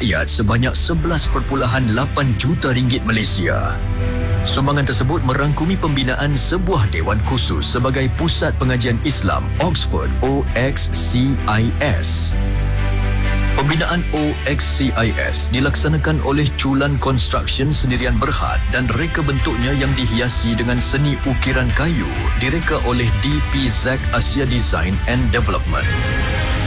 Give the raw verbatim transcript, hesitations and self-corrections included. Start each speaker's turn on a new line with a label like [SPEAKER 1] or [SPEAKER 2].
[SPEAKER 1] rakyat sebanyak sebelas perpuluhan lapan juta ringgit Malaysia. Sumbangan tersebut merangkumi pembinaan sebuah dewan khusus sebagai Pusat Pengajian Islam Oxford O X C I S. Pembinaan O X C I S dilaksanakan oleh Culan Construction Sendirian Berhad dan reka bentuknya yang dihiasi dengan seni ukiran kayu direka oleh D P Z Asia Design and Development.